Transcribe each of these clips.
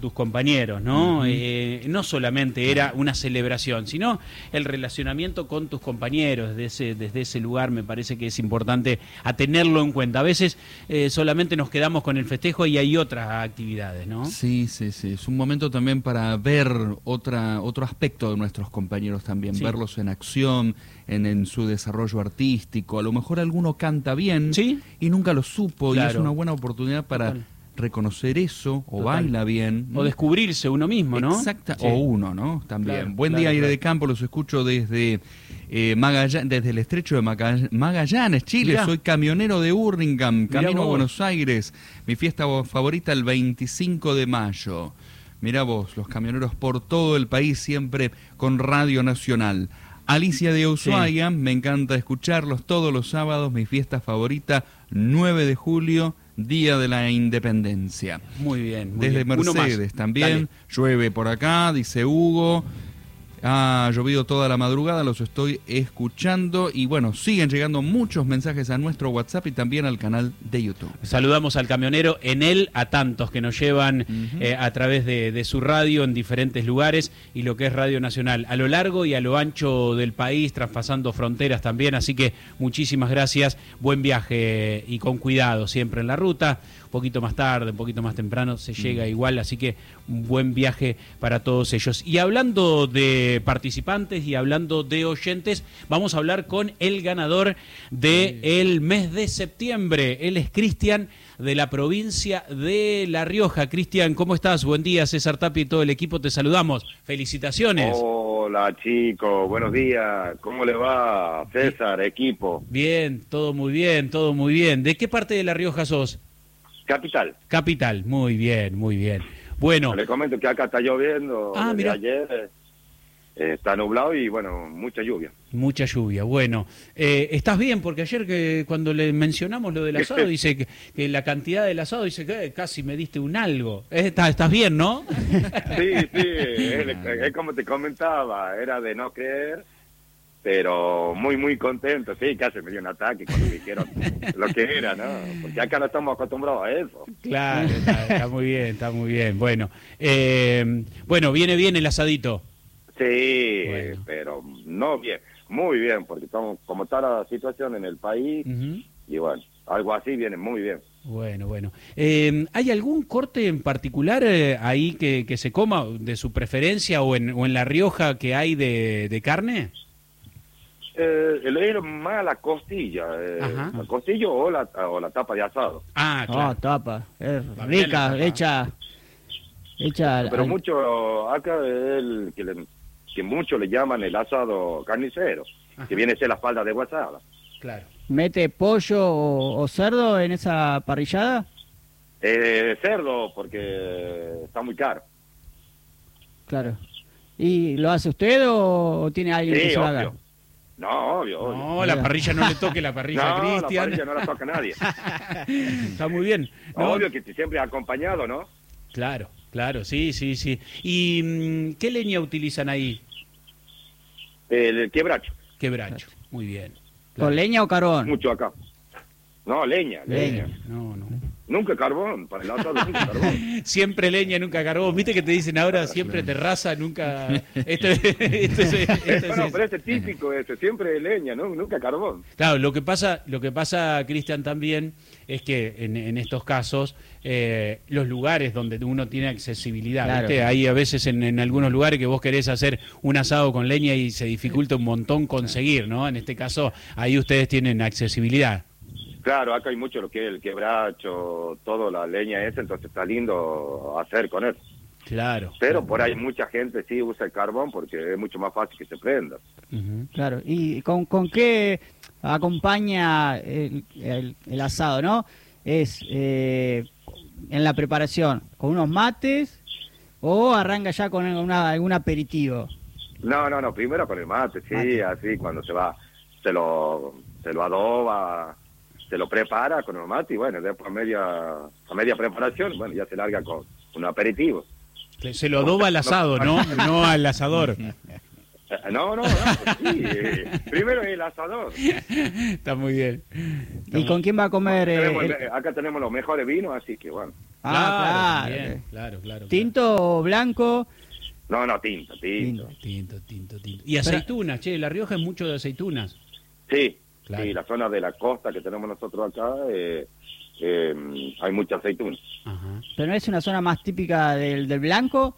tus compañeros, ¿no? No solamente era una celebración, sino el relacionamiento con tus compañeros desde ese lugar. Me parece que es importante a tenerlo en cuenta. A veces solamente nos quedamos con el festejo y hay otras actividades, ¿no? Sí. Es un momento también para ver otro aspecto de nuestros compañeros también, Sí. verlos en acción, en su desarrollo artístico. A lo mejor alguno canta bien, ¿Sí? Y nunca lo supo, Claro. y es una buena oportunidad para Total. reconocer eso, o Total. baila bien. O descubrirse uno mismo, ¿no? Exacta, Sí. o uno, ¿no? También. Claro, Buen claro, día, aire claro. de campo, los escucho desde desde el estrecho de Magallanes, Chile. Mirá. Soy camionero de Hurlingham, Mirá camino a vos. Buenos Aires. Mi fiesta favorita el 25 de mayo. Mirá vos, los camioneros por todo el país, siempre con Radio Nacional. Alicia de Ushuaia, me encanta escucharlos todos los sábados. Mi fiesta favorita, 9 de julio, Día de la Independencia. Muy bien. Muy Desde bien. Uno más. Mercedes también, Dale. llueve por acá, dice Hugo. Ha llovido toda la madrugada, los estoy escuchando. Y bueno, siguen llegando muchos mensajes a nuestro WhatsApp y también al canal de YouTube. Saludamos al camionero, en él a tantos que nos llevan a través de su radio en diferentes lugares y lo que es Radio Nacional, a lo largo y a lo ancho del país, traspasando fronteras también, así que muchísimas gracias, buen viaje y con cuidado siempre en la ruta, un poquito más tarde, un poquito más temprano, se llega igual, así que un buen viaje para todos ellos. Y hablando de participantes y hablando de oyentes, vamos a hablar con el ganador del mes de septiembre. Él es Cristian, de la provincia de La Rioja. Cristian, ¿cómo estás? Buen día, César Tapia y todo el equipo, te saludamos. Felicitaciones. Hola chicos, buenos días. ¿Cómo le va, César, equipo? Bien, todo muy bien, todo muy bien. ¿De qué parte de La Rioja sos? Capital. Capital, muy bien, muy bien. Bueno. Le comento que acá está lloviendo desde mirá. ayer. Está nublado y bueno, mucha lluvia. Mucha lluvia, bueno. ¿Estás bien? Porque ayer cuando le mencionamos lo del asado, dice que la cantidad del asado, dice que casi me diste un algo. ¿Estás bien, no? Sí, es como te comentaba, era de no creer, pero muy contento, sí, casi me dio un ataque cuando me dijeron lo que era, ¿no? Porque acá no estamos acostumbrados a eso. Claro, está muy bien, está muy bien. Bueno, viene bien el asadito. Sí, Bueno. pero no bien, muy bien, porque estamos, como está la situación en el país, y bueno, algo así viene muy bien. Bueno. ¿Hay algún corte en particular ahí que se coma de su preferencia o en La Rioja que hay de carne? Le dieron más la costilla, la costilla o la tapa de asado. Ah, claro. Tapa, es También rica, la tapa. hecha Pero mucho, acá que muchos le llaman el asado carnicero, que viene a ser la falda de guasada. Claro. ¿Mete pollo o cerdo en esa parrillada? Cerdo, porque está muy caro. Claro. ¿Y lo hace usted o tiene alguien que Sí, se lo obvio. haga? No, obvio. No, la parrilla no le toque la parrilla a No, Cristian. la parrilla no la toca nadie. Está muy bien. ¿no? Obvio que siempre acompañado, ¿no? Claro, sí. ¿Y qué leña utilizan ahí? El quebracho, Quebracho. Muy bien. ¿Con leña o carbón? mucho acá. No, leña. No. Nunca carbón, para el asado nunca carbón. Siempre leña, nunca carbón. ¿Viste que te dicen ahora siempre terraza, nunca... Esto es Bueno, pero este típico, siempre leña, ¿no? Nunca carbón. Claro, lo que pasa, Cristian, también es que en estos casos los lugares donde uno tiene accesibilidad, Claro. ¿viste? Hay a veces en algunos lugares que vos querés hacer un asado con leña y se dificulta un montón conseguir, ¿no? En este caso, ahí ustedes tienen accesibilidad. Claro, acá hay mucho lo que es el quebracho, toda la leña esa, entonces está lindo hacer con eso. Claro. Pero por ahí mucha gente sí usa el carbón porque es mucho más fácil que se prenda. Ujú. Claro. ¿Y con qué acompaña el asado, no? Es en la preparación, ¿con unos mates o arranca ya con algún aperitivo? No, primero con el mate, sí, así cuando se va, se lo adoba, se lo prepara con el mate y bueno, después a media preparación, bueno, ya se larga con un aperitivo. Se lo adoba al asado, ¿no? No al asador. No, pues sí. Primero el asador. Está muy bien. ¿Y con quién va a comer? Acá tenemos los mejores vinos, así que bueno. Claro. Bien, claro. ¿Tinto o blanco? No, tinto. Tinto. Y aceitunas, che, La Rioja es mucho de aceitunas. Sí, Claro. sí, la zona de la costa que tenemos nosotros acá, hay mucha aceituna. Ajá. ¿Pero no es una zona más típica del blanco?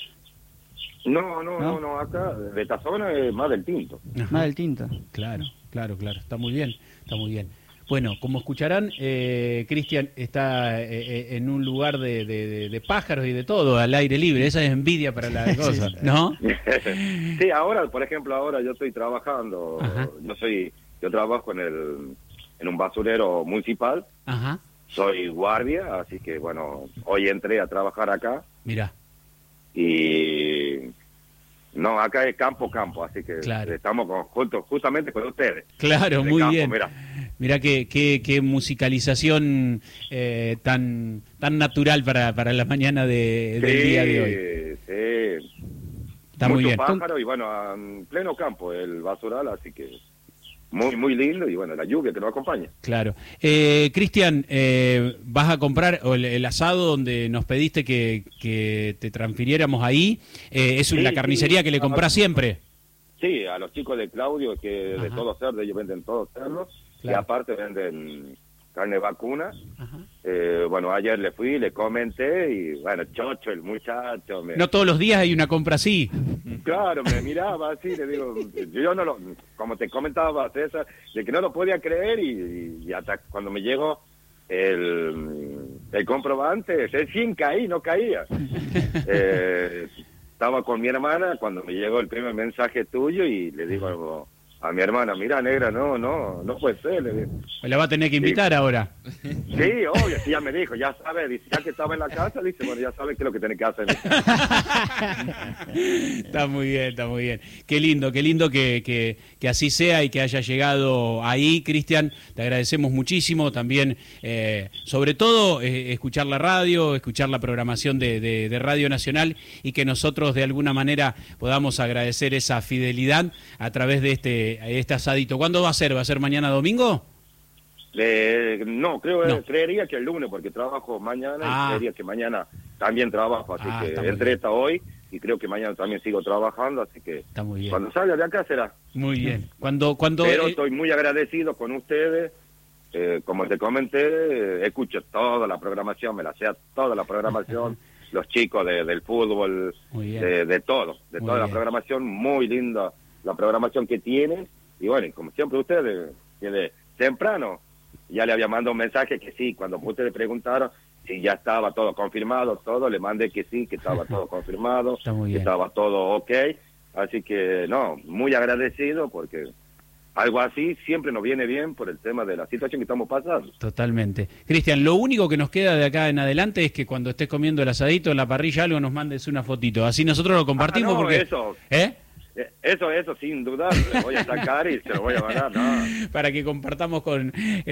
No, acá de esta zona es más del tinto. Ajá. Más del tinto. Claro. Está muy bien. Bueno, como escucharán, Cristian está en un lugar de pájaros y de todo, al aire libre. Esa es envidia para la cosa, ¿no? Sí, ahora, por ejemplo, yo estoy trabajando. Ajá. Yo trabajo en un basurero municipal. Ajá. Soy guardia, así que bueno, hoy entré a trabajar acá. Mirá. Y no, acá es campo, así que Claro. estamos justamente con ustedes. Claro, De muy campo, bien. Mira. Mirá qué musicalización tan natural para la mañana del día de hoy. Sí. Está Mucho muy bien. pájaro y bueno, en pleno campo el basural, así que muy lindo y bueno, la lluvia que nos acompaña. Claro. Cristian, ¿vas a comprar el asado donde nos pediste que te transfiriéramos ahí? ¿Es Sí, la carnicería sí. que le comprás siempre? Sí, a los chicos de Claudio, que de Ajá. todos cerdos, ellos venden todos cerdos y Claro. aparte venden carne vacuna. Ajá. Bueno, ayer le fui, le comenté y bueno, chocho el muchacho. No todos los días hay una compra así. Claro, me miraba así, le digo, yo no lo, como te comentaba César, de que no lo podía creer y hasta cuando me llegó el comprobante, recién caí, no caía. Estaba con mi hermana cuando me llegó el primer mensaje tuyo y le digo a mi hermana, mira negra, no puede ser, le digo. La va a tener que invitar ahora. Sí, obvio, sí, ya me dijo, ya sabe, dice, ya que estaba en la casa, dice, bueno, ya sabe qué es lo que tiene que hacer. Está muy bien. Qué lindo que así sea y que haya llegado ahí, Cristian. Te agradecemos muchísimo también, sobre todo escuchar la radio, escuchar la programación de Radio Nacional y que nosotros de alguna manera podamos agradecer esa fidelidad a través de este asadito. ¿Cuándo va a ser? ¿Va a ser mañana domingo? No, creería que el lunes, porque trabajo mañana y creería que mañana también trabajo, así que entré hasta hoy y creo que mañana también sigo trabajando, así que Está muy bien. cuando salga de acá será. Muy bien. Cuando Pero estoy muy agradecido con ustedes, como te comenté, escucho toda la programación, me la sé toda la programación, los chicos del fútbol, Muy bien. de todo, Muy toda la bien. programación, muy linda la programación que tienen, y bueno, y como siempre ustedes, que de temprano, ya le había mandado un mensaje que sí, cuando ustedes preguntaron si ya estaba todo confirmado, todo, le mandé que sí, que estaba todo confirmado, Está muy que bien. estaba todo ok, así que no, muy agradecido porque algo así siempre nos viene bien por el tema de la situación que estamos pasando. Totalmente. Cristian, lo único que nos queda de acá en adelante es que cuando estés comiendo el asadito en la parrilla algo nos mandes una fotito, así nosotros lo compartimos no, porque... eso. ¿Eh? Eso sin duda, le voy a sacar y se lo voy a mandar, ¿no? Para que compartamos con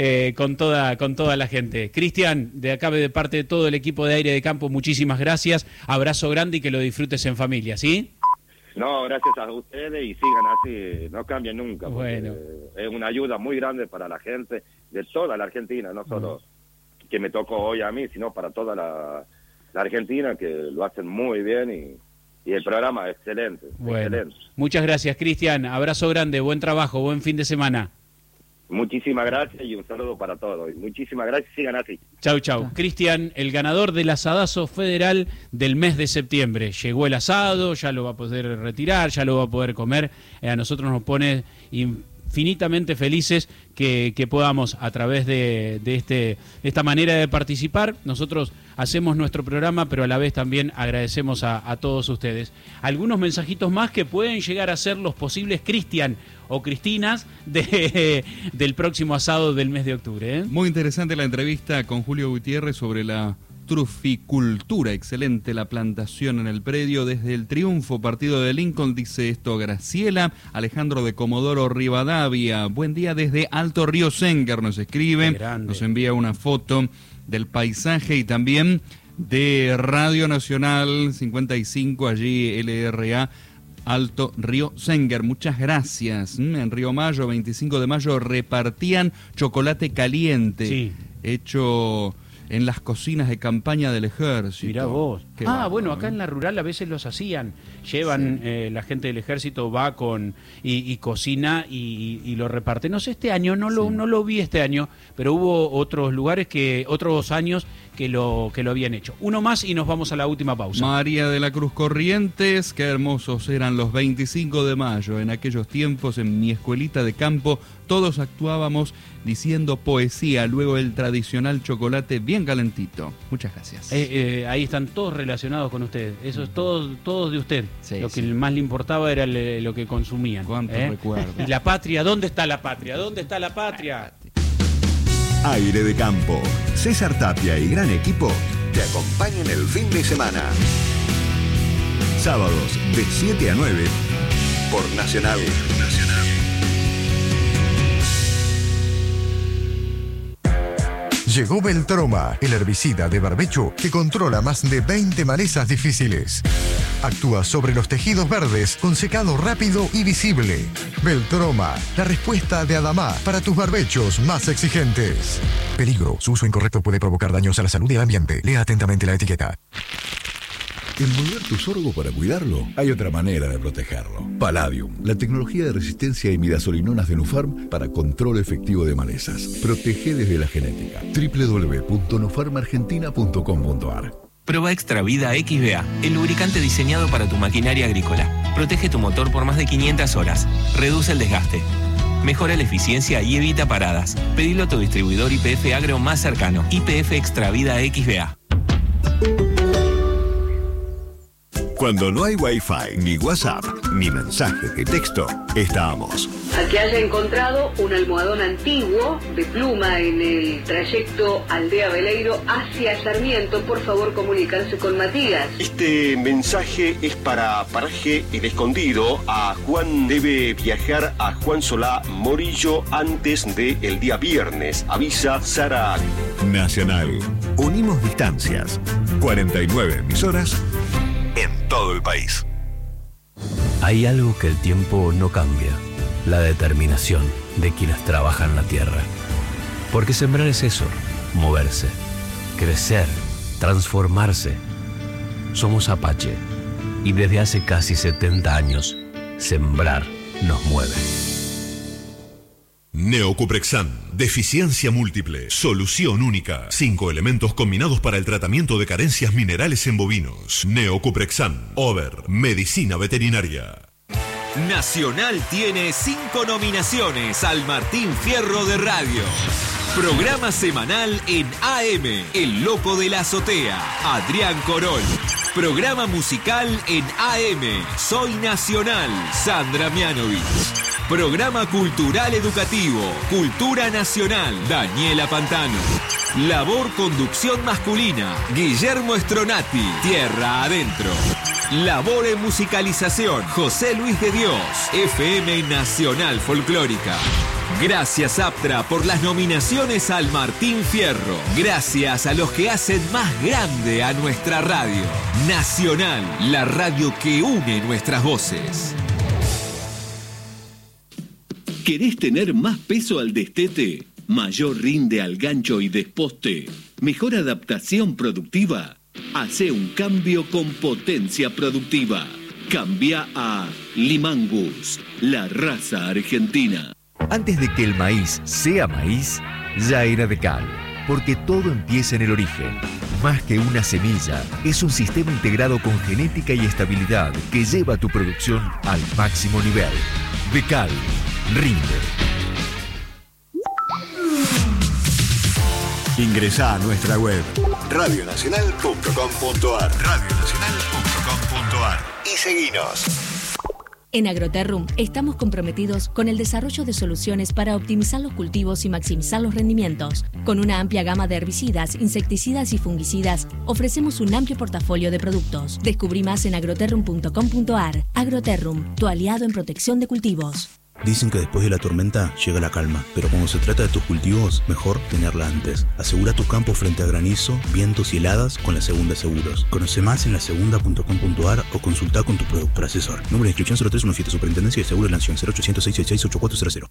toda la gente. Cristian, de acá de parte de todo el equipo de Aire de Campo, muchísimas gracias, abrazo grande y que lo disfrutes en familia, ¿sí? No, gracias a ustedes y sigan así, no cambien nunca, porque Bueno. es una ayuda muy grande para la gente de toda la Argentina, no solo que me tocó hoy a mí, sino para toda la Argentina, que lo hacen muy bien y el programa es excelente, Bueno, excelente. muchas gracias, Cristian, abrazo grande, buen trabajo, buen fin de semana. Muchísimas gracias y un saludo para todos. Y muchísimas gracias, sigan así. Chau. Cristian, el ganador del asadazo federal del mes de septiembre. Llegó el asado, ya lo va a poder retirar, ya lo va a poder comer. A nosotros nos pone infinitamente felices que podamos, a través de esta manera de participar, nosotros hacemos nuestro programa, pero a la vez también agradecemos a todos ustedes. Algunos mensajitos más que pueden llegar a ser los posibles Cristian o Cristinas del próximo asado del mes de octubre. Muy interesante la entrevista con Julio Gutiérrez sobre la truficultura. Excelente la plantación en el predio. Desde el Triunfo, partido de Lincoln, dice esto Graciela. Alejandro de Comodoro Rivadavia. Buen día desde Alto Río Sengar, nos escribe. Qué grande. Nos envía una foto del paisaje y también de Radio Nacional 55, allí LRA. Alto Río Senguer. Muchas gracias. En Río Mayo, 25 de mayo, repartían chocolate caliente, hecho en las cocinas de campaña del ejército. Mirá vos. Qué Bueno, acá en la rural a veces los hacían. Llevan, la gente del ejército va y cocina y lo reparte. No sé, este año, no lo vi este año, pero hubo otros lugares, otros años que lo habían hecho. Uno más y nos vamos a la última pausa. María de la Cruz Corrientes, qué hermosos eran los 25 de mayo. En aquellos tiempos, en mi escuelita de campo, todos actuábamos diciendo poesía, luego el tradicional chocolate bien calentito. Muchas gracias. Ahí están todos relacionados con usted. Eso es todos de usted. Sí, lo que más le importaba era lo que consumían. Cuántos recuerdos. Y la patria, ¿dónde está la patria? ¿Dónde está la patria? Aire de campo. César Tapia y gran equipo te acompañan el fin de semana. Sábados de 7 a 9 por Nacional. Llegó Beltroma, el herbicida de barbecho que controla más de 20 malezas difíciles. Actúa sobre los tejidos verdes con secado rápido y visible. Beltroma, la respuesta de Adamá para tus barbechos más exigentes. Peligro, su uso incorrecto puede provocar daños a la salud y al ambiente. Lea atentamente la etiqueta. Envolver tu sorgo para cuidarlo, hay otra manera de protegerlo. Palladium, la tecnología de resistencia a imidazolinonas de Nufarm para control efectivo de malezas. Protege desde la genética. www.nufarmargentina.com.ar. Proba Extra Vida XBA, el lubricante diseñado para tu maquinaria agrícola. Protege tu motor por más de 500 horas. Reduce el desgaste. Mejora la eficiencia y evita paradas. Pedilo a tu distribuidor YPF Agro más cercano. YPF Extra Vida XBA. Cuando no hay Wi-Fi, ni WhatsApp, ni mensajes de texto, estábamos. Al que haya encontrado un almohadón antiguo de pluma en el trayecto Aldea Veleiro hacia Sarmiento, por favor comunicarse con Matías. Este mensaje es para Paraje El Escondido. A Juan debe viajar a Juan Solá Morillo antes del día viernes. Avisa Sara. Nacional. Unimos distancias. 49 emisoras en todo el país. Hay algo que el tiempo no cambia: la determinación de quienes trabajan la tierra. Porque sembrar es eso, moverse, crecer, transformarse. Somos Apache y desde hace casi 70 años, sembrar nos mueve. Neocuprexan, deficiencia múltiple, solución única. 5 elementos combinados para el tratamiento de carencias minerales en bovinos. Neocuprexan, Over, medicina veterinaria. Nacional tiene 5 nominaciones al Martín Fierro de Radio. Programa semanal en AM, El Loco de la Azotea, Adrián Corol. Programa musical en AM, Soy Nacional, Sandra Mianovich. Programa cultural educativo, Cultura Nacional, Daniela Pantano. Labor conducción masculina, Guillermo Stronati, Tierra Adentro. Labor en musicalización, José Luis de Dios, FM Nacional Folclórica. Gracias Aptra por las nominaciones al Martín Fierro. Gracias a los que hacen más grande a nuestra radio. Nacional, la radio que une nuestras voces. ¿Querés tener más peso al destete? ¿Mayor rinde al gancho y desposte? ¿Mejor adaptación productiva? Hace un cambio con potencia productiva. Cambia a Limangus, la raza argentina. Antes de que el maíz sea maíz, ya era Decal, porque todo empieza en el origen. Más que una semilla, es un sistema integrado con genética y estabilidad que lleva tu producción al máximo nivel. Decal, rinde. Ingresá a nuestra web radionacional.com.ar y seguinos. En Agroterrum estamos comprometidos con el desarrollo de soluciones para optimizar los cultivos y maximizar los rendimientos. Con una amplia gama de herbicidas, insecticidas y fungicidas, ofrecemos un amplio portafolio de productos. Descubrí más en agroterrum.com.ar. Agroterrum, tu aliado en protección de cultivos. Dicen que después de la tormenta llega la calma, pero cuando se trata de tus cultivos, mejor tenerla antes. Asegura tus campos frente a granizo, vientos y heladas con La Segunda Seguros. Conoce más en lasegunda.com.ar o consulta con tu productor asesor. Número de inscripción 031 Superintendencia de Seguros de la Nación 0800 666 8400.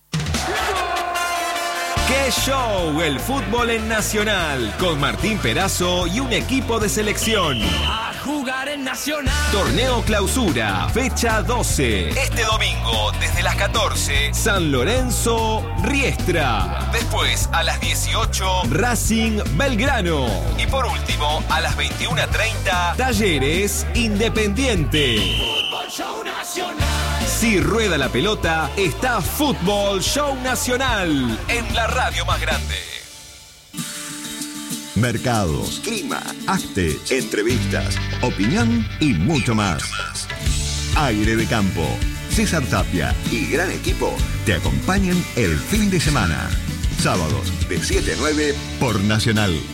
¡Qué show! El fútbol en Nacional, con Martín Perazo y un equipo de selección. A jugar en Nacional. Torneo Clausura, fecha 12. Este domingo, desde las 14, San Lorenzo, Riestra. Después, a las 18, Racing Belgrano. Y por último, a las 21:30, Talleres Independiente. Fútbol Show Nacional. Si rueda la pelota, está Fútbol Show Nacional en la radio más grande. Mercados, clima, arte, entrevistas, opinión y mucho más. Aire de Campo. César Tapia y gran equipo te acompañan el fin de semana. Sábados de 7 a 9 por Nacional.